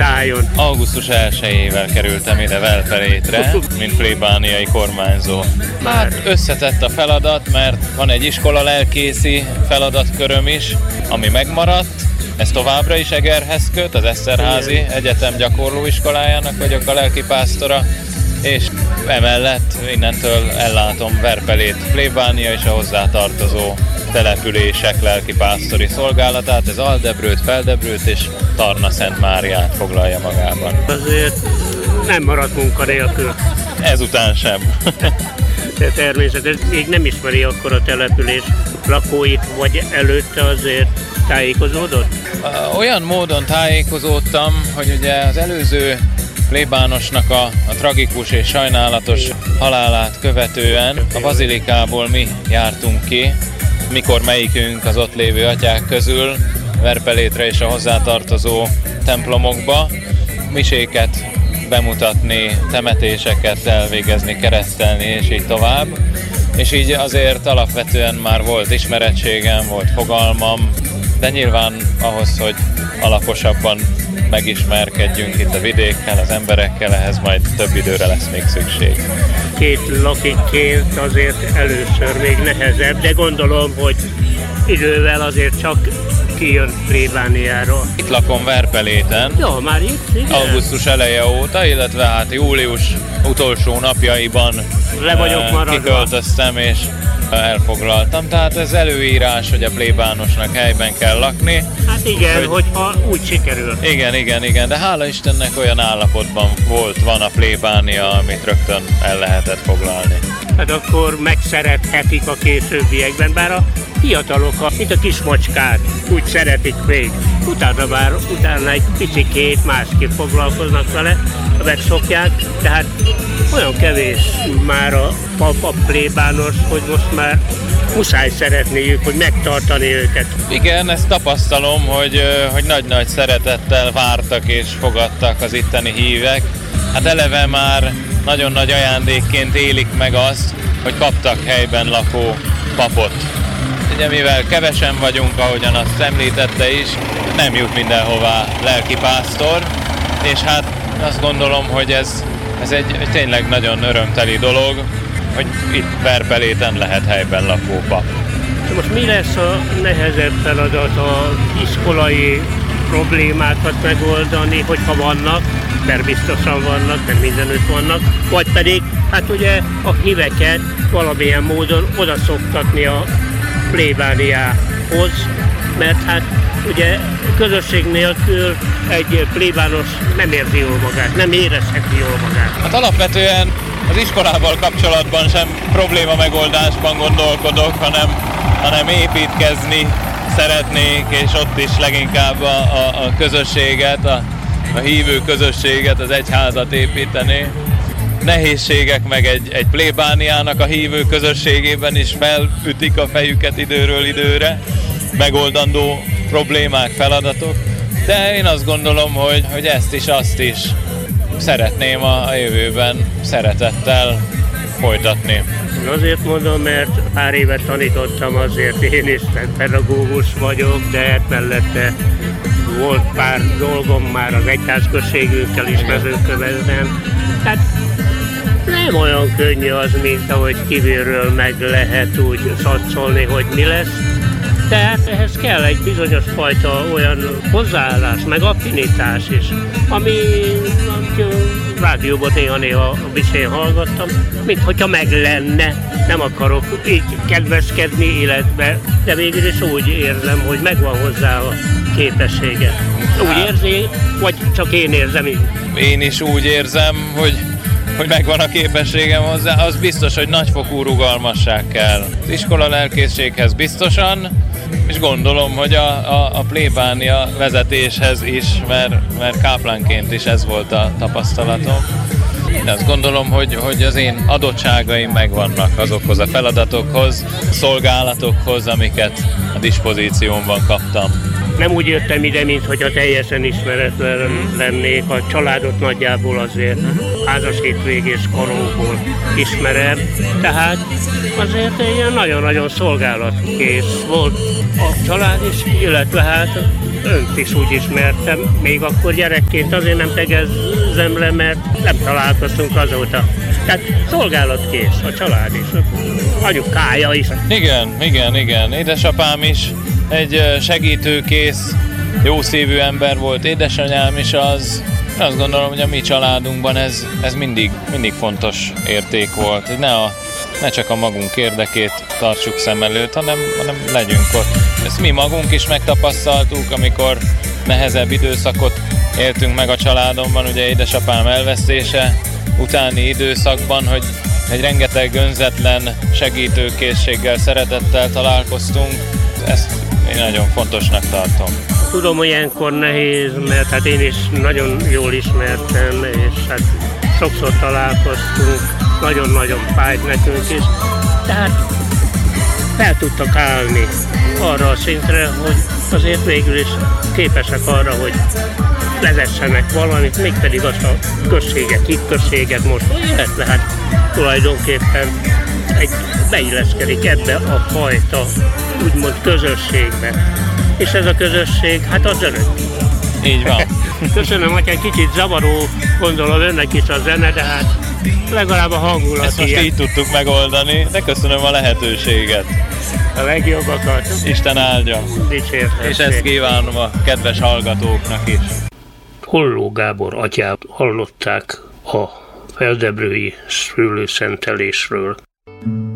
tájon? Augusztus 1-ével kerültem ide Verpelétre, mint plébániai kormányzó. Már összetett a feladat, mert van egy iskola lelkészi feladatköröm is, ami megmaradt. Ez továbbra is Egerhez köt, az Eszterházi Egyetem gyakorlóiskolájának vagyok a lelkipásztora, és emellett innentől ellátom Verpelét plébánia és a hozzátartozó települések lelkipásztori szolgálatát. Ez Aldebrőt, Feldebrőt és Tarna-Szent Máriát foglalja magában. Azért nem maradt munka nélkül. Ezután sem. De természetesen még nem ismeri akkor a település lakóit, vagy előtte azért tájékozódott? Olyan módon tájékozódtam, hogy ugye az előző plébánosnak a tragikus és sajnálatos halálát követően a bazilikából mi jártunk ki, mikor melyikünk az ott lévő atyák közül Verpelétre és a hozzátartozó templomokba miséket bemutatni, temetéseket elvégezni, keresztelni és így tovább. És így azért alapvetően már volt ismerettségem, volt fogalmam, de nyilván ahhoz, hogy alaposabban megismerkedjünk itt a vidékkel, az emberekkel, ehhez majd több időre lesz még szükség. Két lakikként azért először még nehezebb, de gondolom, hogy idővel azért csak kijön plébániáról. Itt lakom Verpeléten. Jó, már itt? Igen. Augusztus eleje óta, illetve hát július utolsó napjaiban le vagyok maradva. Kiköltöztem és elfoglaltam. Tehát ez előírás, hogy a plébánosnak helyben kell lakni. Hát igen, hogyha úgy sikerül. Igen, de hála Istennek olyan állapotban van a plébánia, amit rögtön el lehetett foglalni. Hát akkor megszerethetik a későbbiekben, bár a fiatalok, mint a kismacskát, úgy szeretik még. Utána egy picikét másképp foglalkoznak vele, megszokják, tehát olyan kevés már a plébános, hogy most már muszáj szeretniük, hogy megtartani őket. Igen, ezt tapasztalom, hogy nagy-nagy szeretettel vártak és fogadtak az itteni hívek. Hát eleve már nagyon nagy ajándékként élik meg azt, hogy kaptak helyben lakó papot. Ugye mivel kevesen vagyunk, ahogyan azt említette is, nem jut mindenhová lelkipásztor, és hát azt gondolom, hogy ez egy tényleg nagyon örömteli dolog, hogy itt Verpeléten lehet helyben lakó pap. Most mi lesz a nehezebb feladat, a iskolai problémákat megoldani, hogyha vannak, mert biztosan vannak, mert mindenütt vannak, vagy pedig, hát ugye a híveket valamilyen módon odaszoktatni a plébániához, mert hát ugye közösség nélkül egy plébános nem érzi jól magát, nem érezheti jól magát. Hát alapvetően az iskolával kapcsolatban sem probléma megoldásban gondolkodok, hanem építkezni szeretnék, és ott is leginkább a közösséget, a hívő közösséget, az egyházat építeni. Nehézségek meg egy plébániának a hívő közösségében is felütik a fejüket időről időre, megoldandó problémák, feladatok, de én azt gondolom, hogy ezt is, azt is szeretném a jövőben szeretettel folytatni. Azért mondom, mert pár évet tanítottam, azért én is pedagógus vagyok, de mellette volt pár dolgom már az egyházközségünkkel is Mezőkövesden. Tehát nem olyan könnyű az, mint ahogy kívülről meg lehet úgy szatszolni, hogy mi lesz. Tehát ehhez kell egy bizonyos fajta olyan hozzáállás, meg affinitás is, ami rádióban néha visén hallgattam, mint hogyha meg lenne. Nem akarok így kedveskedni életbe, de végül is úgy érzem, hogy megvan hozzá a képessége. Úgy érzi, vagy csak én érzem így? Én is úgy érzem, hogy megvan a képességem hozzá, az biztos, hogy nagyfokú rugalmasság kell. Az iskola lelkészséghez biztosan, és gondolom, hogy a plébánia vezetéshez is, mert káplánként is ez volt a tapasztalatom. Én azt gondolom, hogy az én adottságaim megvannak azokhoz a feladatokhoz, a szolgálatokhoz, amiket a dispozíciómban kaptam. Nem úgy jöttem ide, mintha teljesen ismeretlen lennék, a családot nagyjából azért házas hétvégés korunkból ismerem, tehát azért ilyen nagyon-nagyon szolgálatkész volt a család is, illetve hát önt is úgy ismertem. Még akkor gyerekként azért nem tegezem le, mert nem találkoztunk azóta. Tehát szolgálatkész a család is, anyukája is. Igen. Édesapám is egy segítőkész, jószívű ember volt, édesanyám is az. Azt gondolom, hogy a mi családunkban ez mindig fontos érték volt, hogy ne csak a magunk érdekét tartsuk szem előtt, hanem legyünk ott. Ezt mi magunk is megtapasztaltuk, amikor nehezebb időszakot éltünk meg a családomban, ugye édesapám elvesztése utáni időszakban, hogy egy rengeteg önzetlen segítőkészséggel, szeretettel találkoztunk. Ezt én nagyon fontosnak tartom. Tudom, hogy ilyenkor nehéz, mert hát én is nagyon jól ismertem, és hát sokszor találkoztunk, nagyon-nagyon fájt nekünk is. Tehát fel tudtak állni arra a szintre, hogy azért végül is képesek arra, hogy vezessenek valamit, mégpedig azt a községet, hitközséget most, illetve hát tulajdonképpen beilleszkedik ebbe a fajta úgymond közösségbe. És ez a közösség, hát az önök. Így van. Köszönöm, hogy egy kicsit zavaró, gondolom önnek is a zene, de hát legalább a hangulat. Ezt most így tudtuk megoldani, de köszönöm a lehetőséget. A legjobbakat. Isten áldja. Dicsértessék. És ezt kívánom a kedves hallgatóknak is. Holló Gábor atyát hallották a feldebrői szőlőszentelésről.